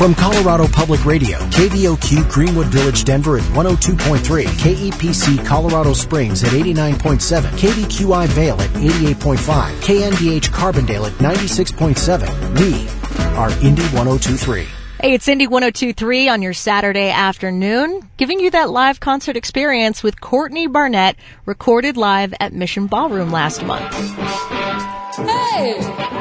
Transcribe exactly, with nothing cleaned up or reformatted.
From Colorado Public Radio, K V O Q Greenwood Village, Denver at one oh two point three, K E P C Colorado Springs at eighty-nine point seven, K V Q I Vail at eighty-eight point five, K N D H Carbondale at ninety-six point seven. We are Indy one oh two point three. Hey, it's Indy one oh two point three on your Saturday afternoon, giving you that live concert experience with Courtney Barnett, recorded live at Mission Ballroom last month. Hey!